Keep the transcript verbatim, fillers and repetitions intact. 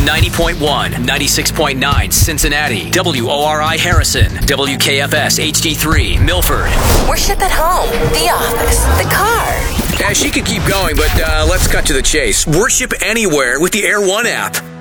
ninety point one, ninety-six point nine Cincinnati, W O R I Harrison, W K F S H D three Milford. Worship at home, the office, the car. Yeah, she could keep going, but uh, let's cut to the chase. Worship anywhere with the Air One app.